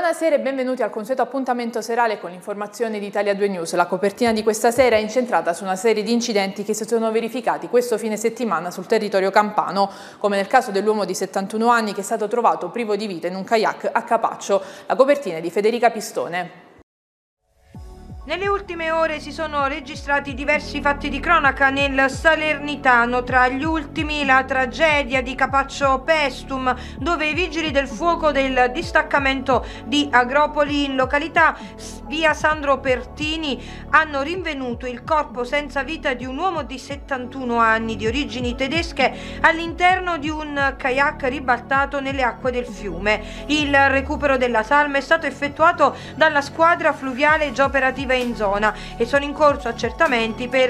Buonasera e benvenuti al consueto appuntamento serale con l'informazione di Italia 2 News. La copertina di questa sera è incentrata su una serie di incidenti che si sono verificati questo fine settimana sul territorio campano, come nel caso dell'uomo di 71 anni che è stato trovato privo di vita in un kayak a Capaccio. La copertina è di Federica Pistone. Nelle ultime ore si sono registrati diversi fatti di cronaca nel Salernitano, tra gli ultimi la tragedia di Capaccio Pestum, dove i vigili del fuoco del distaccamento di Agropoli in località via Sandro Pertini hanno rinvenuto il corpo senza vita di un uomo di 71 anni di origini tedesche all'interno di un kayak ribaltato nelle acque del fiume. Il recupero della salma è stato effettuato dalla squadra fluviale già operativa in zona e sono in corso accertamenti per